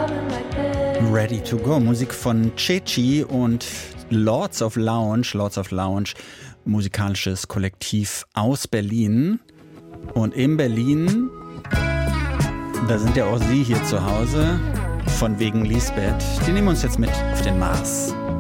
Ready to Go, Musik von Ceci und Lords of Lounge, musikalisches Kollektiv aus Berlin. Und in Berlin, da sind ja auch Sie hier zu Hause, von wegen Lisbeth. Die nehmen uns jetzt mit auf den Mars.